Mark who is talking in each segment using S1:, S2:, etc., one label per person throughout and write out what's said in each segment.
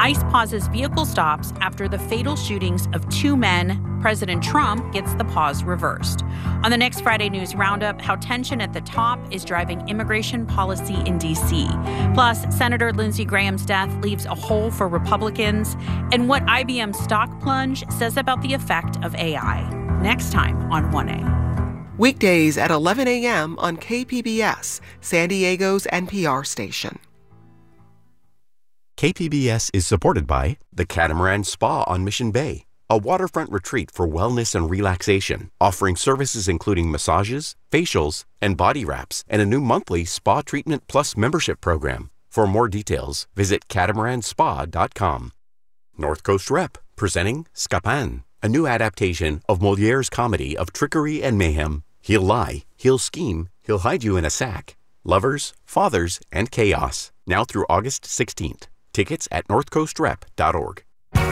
S1: ICE pauses vehicle stops after the fatal shootings of 2 men. President Trump gets the pause reversed. On the next Friday News Roundup, how tension at the top is driving immigration policy in D.C. Plus, Senator Lindsey Graham's death leaves a hole for Republicans, and what IBM's stock plunge says about the effect of AI. Next time on 1A.
S2: Weekdays at 11 a.m. on KPBS, San Diego's NPR station.
S3: KPBS is supported by the Catamaran Spa on Mission Bay, a waterfront retreat for wellness and relaxation, offering services including massages, facials, and body wraps, and a new monthly Spa Treatment Plus membership program. For more details, visit catamaranSpa.com. North Coast Rep, presenting Scapin, a new adaptation of Moliere's comedy of trickery and mayhem. He'll lie, he'll scheme, he'll hide you in a sack. Lovers, fathers, and chaos. Now through August 16th. Tickets at northcoastrep.org.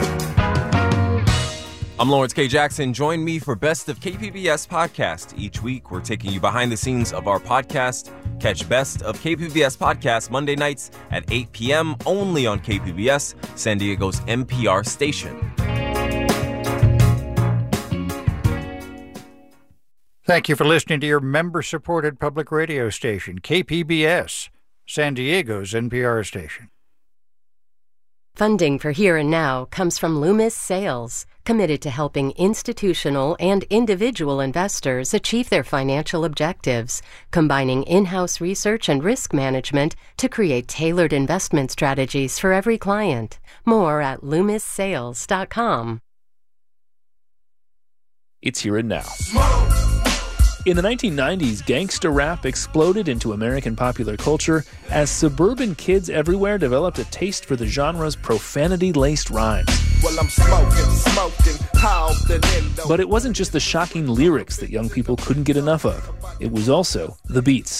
S4: I'm Lawrence K. Jackson. Join me for Best of KPBS Podcast. Each week, we're taking you behind the scenes of our podcast. Catch Best of KPBS Podcast Monday nights at 8 p.m. only on KPBS, San Diego's NPR station.
S5: Thank you for listening to your member-supported public radio station, KPBS, San Diego's NPR station.
S6: Funding for Here and Now comes from Loomis Sales, committed to helping institutional and individual investors achieve their financial objectives, combining in-house research and risk management to create tailored investment strategies for every client. More at LoomisSales.com.
S7: It's Here and Now. In the 1990s, gangsta rap exploded into American popular culture as suburban kids everywhere developed a taste for the genre's profanity-laced rhymes. Well, I'm smoking, but it wasn't just the shocking lyrics that young people couldn't get enough of. It was also the beats.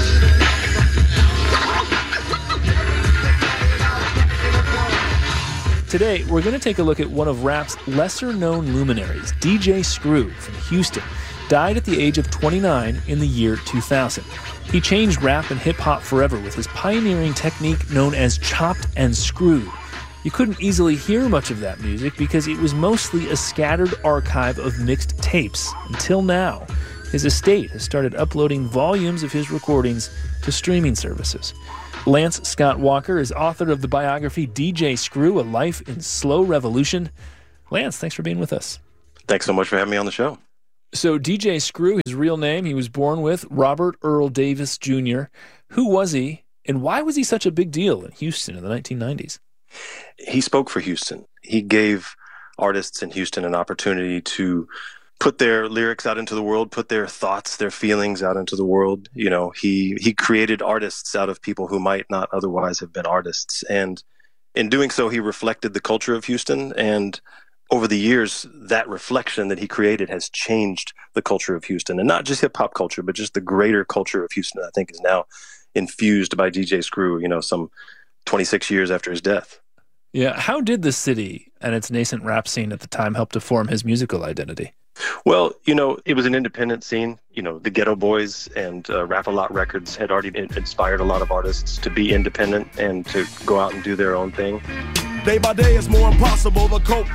S7: Today, we're going to take a look at one of rap's lesser-known luminaries, DJ Screw from Houston. Died at the age of 29 in the year 2000. He changed rap and hip-hop forever with his pioneering technique known as chopped and screwed. You couldn't easily hear much of that music because it was mostly a scattered archive of mixed tapes. Until now, his estate has started uploading volumes of his recordings to streaming services. Lance Scott Walker is author of the biography DJ Screw, A Life in Slow Revolution. Lance, thanks for being with us.
S8: Thanks so much for having me on the show.
S7: So DJ Screw, his real name, he was born with Robert Earl Davis Jr. Who was he, and why was he such a big deal in Houston in the 1990s?
S8: He spoke for Houston. He gave artists in Houston an opportunity to put their lyrics out into the world, put their thoughts, their feelings out into the world. You know, he created artists out of people who might not otherwise have been artists. And in doing so, he reflected the culture of Houston, and over the years, that reflection that he created has changed the culture of Houston, and not just hip-hop culture, but just the greater culture of Houston, I think, is now infused by DJ Screw, you know, some 26 years after his death.
S7: Yeah. How did the city and its nascent rap scene at the time help to form his musical identity?
S8: Well, you know, it was an independent scene. You know, the Ghetto Boys and Rap-A-Lot Records had already inspired a lot of artists to be independent and to go out and do their own thing.
S9: Day by day, it's more impossible to cope.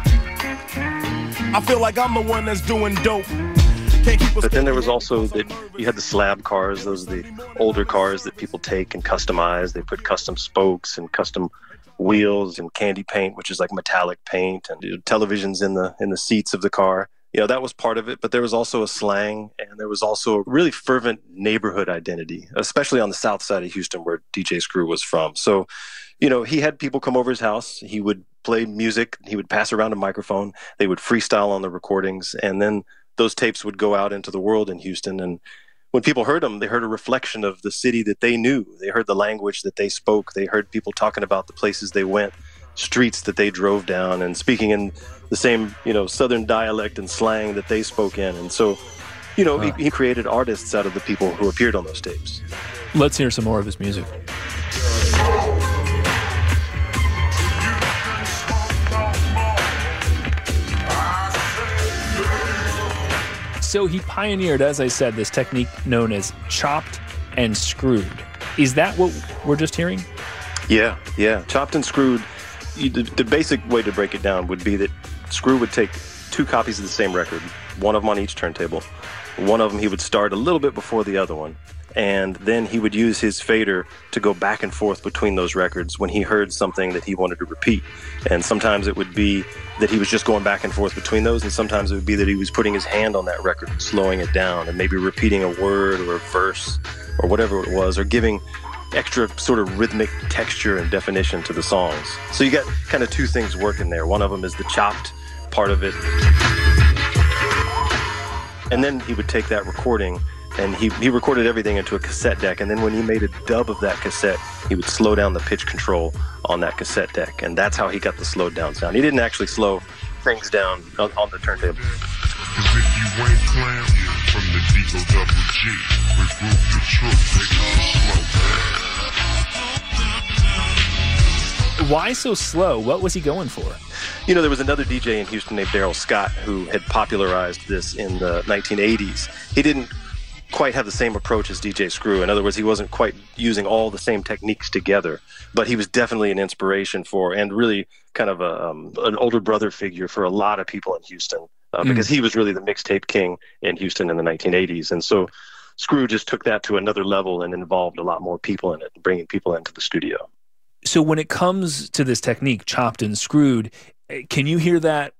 S9: I feel like I'm the one that's doing dope.
S8: But then there was also that you had the slab cars. Those are the older cars that people take and customize. They put custom spokes and custom wheels and candy paint, which is like metallic paint, and televisions in the seats of the car. You know, that was part of it, but there was also a slang, and there was also a really fervent neighborhood identity, especially on the south side of Houston where DJ Screw was from. So, you know, he had people come over his house. He would play music. He would pass around a microphone. They would freestyle on the recordings, and then those tapes would go out into the world in Houston. And when people heard them, they heard a reflection of the city that they knew. They heard the language that they spoke. They heard people talking about the places they went, streets that they drove down, and speaking in the same, you know, Southern dialect and slang that they spoke in. And so, you know, he created artists out of the people who appeared on those tapes.
S7: Let's hear some more of his music. So he pioneered, as I said, this technique known as chopped and screwed. Is that what we're just hearing?
S8: Yeah. Chopped and screwed The basic way to break it down would be that Screw would take 2 copies of the same record, one of them on each turntable. One of them he would start a little bit before the other one, and then he would use his fader to go back and forth between those records when he heard something that he wanted to repeat. And sometimes it would be that he was just going back and forth between those, and sometimes it would be that he was putting his hand on that record and slowing it down and maybe repeating a word or a verse or whatever it was, or giving extra sort of rhythmic texture and definition to the songs. So you got kind of 2 things working there. One of them is the chopped part of it. And then he would take that recording and he recorded everything into a cassette deck. And then when he made a dub of that cassette, he would slow down the pitch control on that cassette deck. And that's how he got the slowed down sound. He didn't actually slow things down on the turntable.
S7: Why so slow? What was he going for?
S8: You know, there was another DJ in Houston named Daryl Scott who had popularized this in the 1980s. He didn't quite have the same approach as DJ Screw. In other words, he wasn't quite using all the same techniques together, but he was definitely an inspiration for, and really kind of an older brother figure for a lot of people in Houston, because he was really the mixtape king in Houston in the 1980s. And so Screw just took that to another level and involved a lot more people in it, bringing people into the studio.
S7: So when it comes to this technique, chopped and screwed, can you hear that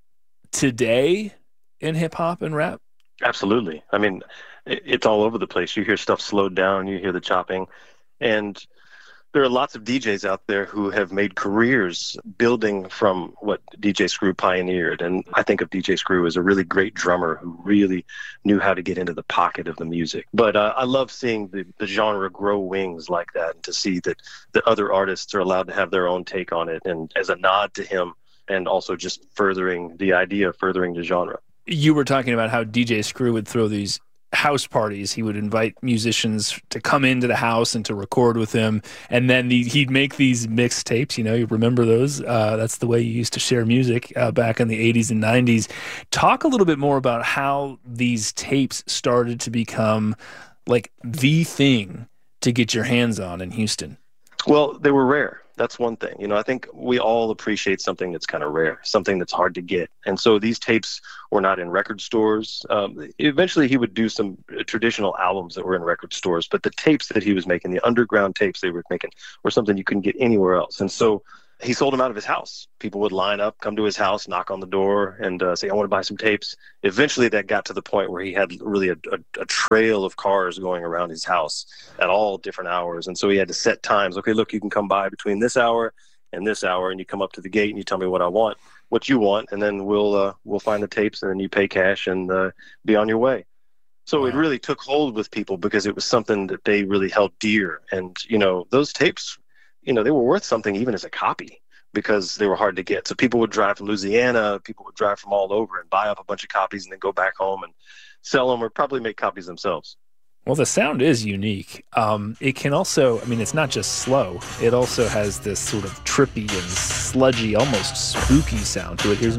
S7: today in hip-hop and rap?
S8: Absolutely. I mean, it's all over the place. You hear stuff slowed down, you hear the chopping, and there are lots of DJs out there who have made careers building from what DJ Screw pioneered. And I think of DJ Screw as a really great drummer who really knew how to get into the pocket of the music. But I love seeing the genre grow wings like that, and to see that the other artists are allowed to have their own take on it, and as a nod to him, and also just furthering the idea, furthering the genre.
S7: You were talking about how DJ Screw would throw these house parties. He would invite musicians to come into the house and to record with him, and then he'd make these mixtapes. You know, you remember those? That's the way you used to share music back in the 80s and 90s. Talk a little bit more about how these tapes started to become like the thing to get your hands on in Houston.
S8: Well, they were rare. That's one thing. You know, I think we all appreciate something that's kind of rare, something that's hard to get. And so these tapes were not in record stores. Eventually he would do some traditional albums that were in record stores, but the tapes that he was making, the underground tapes they were making, were something you couldn't get anywhere else. And so he sold them out of his house. People would line up, come to his house, knock on the door, and say, I want to buy some tapes. Eventually that got to the point where he had really a trail of cars going around his house at all different hours. And so he had to set times. Okay, look, you can come by between this hour and this hour, and you come up to the gate and you tell me what you want, and then we'll find the tapes, and then you pay cash and be on your way. So it really took hold with people because it was something that they really held dear. And, you know, those tapes, you know, they were worth something even as a copy because they were hard to get. So people would drive from Louisiana, people would drive from all over and buy up a bunch of copies and then go back home and sell them or probably make copies themselves.
S7: Well, the sound is unique. It can also, I mean, it's not just slow. It also has this sort of trippy and sludgy, almost spooky sound to it. Here's